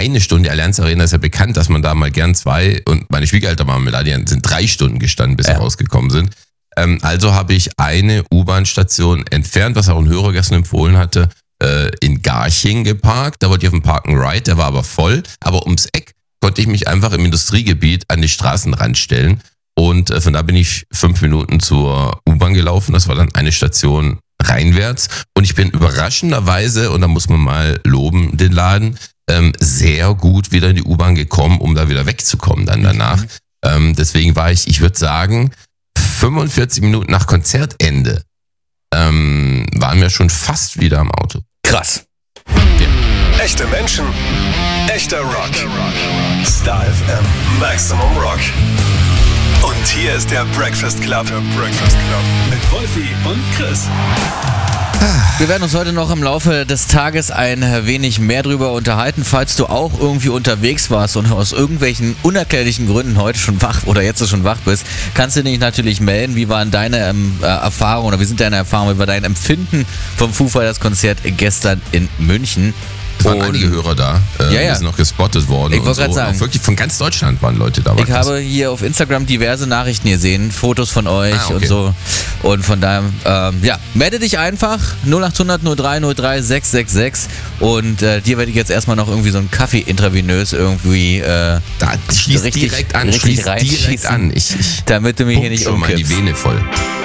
eine Stunde. Die Allianz Arena ist ja bekannt, dass man da mal gern 2 und meine Schwiegereltern waren mit da, die sind 3 Stunden gestanden, bis sie rausgekommen sind. Also habe ich eine U-Bahn-Station entfernt, was auch ein Hörer gestern empfohlen hatte, in Garching geparkt. Da wollte ich auf den Park and Ride, der war aber voll. Aber ums Eck konnte ich mich einfach im Industriegebiet an die Straßenrand stellen. Und von da bin ich 5 Minuten zur U-Bahn gelaufen. Das war dann eine Station reinwärts. Und ich bin überraschenderweise, und da muss man mal loben, den Laden, sehr gut wieder in die U-Bahn gekommen, um da wieder wegzukommen dann danach. Deswegen war ich würde sagen, 45 Minuten nach Konzertende waren wir schon fast wieder am Auto. Krass. Ja. Echte Menschen, echter Rock. Star FM, Maximum Rock. Und hier ist der Breakfast Club. Mit Wolfi und Chris. Wir werden uns heute noch im Laufe des Tages ein wenig mehr drüber unterhalten. Falls du auch irgendwie unterwegs warst und aus irgendwelchen unerklärlichen Gründen heute schon wach oder jetzt schon wach bist, kannst du dich natürlich melden. Wie waren deine Erfahrungen oder wie sind deine Erfahrungen über dein Empfinden vom Foo Fighters Konzert gestern in München? Es waren einige Hörer da, die sind noch gespottet worden. Ich wollte gerade sagen. Auch wirklich von ganz Deutschland waren Leute da. Ich habe hier auf Instagram diverse Nachrichten gesehen, Fotos von euch und so. Und von daher, melde dich einfach, 0800 03 03 666 und dir werde ich jetzt erstmal noch irgendwie so einen Kaffee intravenös irgendwie da schließt direkt an, damit du mich hier nicht umkippst. Schon mal die Vene voll.